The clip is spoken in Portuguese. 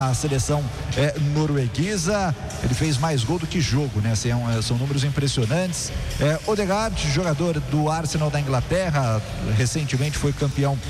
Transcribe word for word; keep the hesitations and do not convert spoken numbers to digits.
a seleção é, norueguesa. Ele fez mais gol do que jogo, né? São, são números impressionantes. É, Odegaard, jogador do Arsenal da Inglaterra, recentemente foi campeão